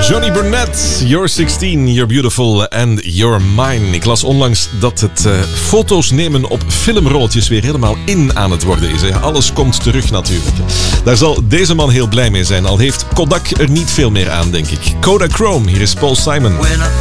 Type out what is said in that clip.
Johnny Burnett, You're 16, You're Beautiful and You're Mine. Ik las onlangs dat het foto's nemen op filmrolletjes weer helemaal in aan het worden is. Hè. Alles komt terug natuurlijk. Daar zal deze man heel blij mee zijn, al heeft Kodak er niet veel meer aan, denk ik. Kodachrome, hier is Paul Simon.